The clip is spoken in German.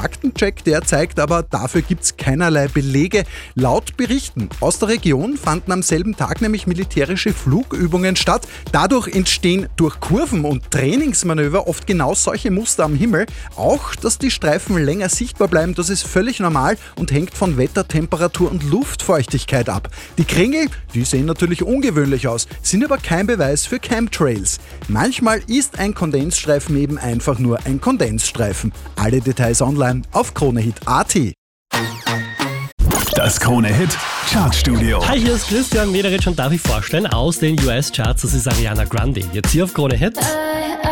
Faktencheck, der zeigt aber, dafür gibt's keinerlei Belege. Laut Berichten aus der Region fanden am selben Tag nämlich militärische Flugübungen statt. Dadurch entstehen durch Kurven und Trainingsmanöver oft genau solche Muster am Himmel. Auch, dass die Streifen länger sichtbar bleiben, das ist völlig normal und hängt von Wetter, Temperatur und Luftfeuchtigkeit ab. Die Kringel, die sehen natürlich ungewöhnlich aus, sind aber kein Beweis für Chemtrails. Manchmal ist ein Kondensstreifen eben einfach nur ein Kondensstreifen. Alle Details online auf KroneHit.at. Das KroneHit Chartstudio. Hi, hier ist Christian Mederich und darf ich vorstellen aus den US-Charts, das ist Ariana Grande. Jetzt hier auf KroneHit.